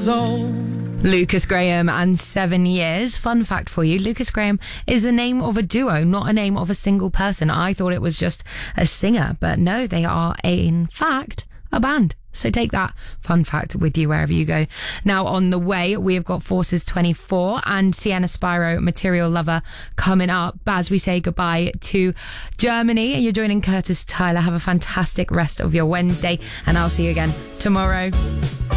years old. Lucas Graham and 7 years. Fun fact for you, Lucas Graham is the name of a duo, not a name of a single person. I thought it was just a singer, but no, they are in fact a band. So take that fun fact with you wherever you go. Now on the way, we have got Forces 24 and Sienna Spyro, Material Lover, coming up as we say goodbye to Germany. You're joining Curtis Tyler. Have a fantastic rest of your Wednesday, and I'll see you again tomorrow.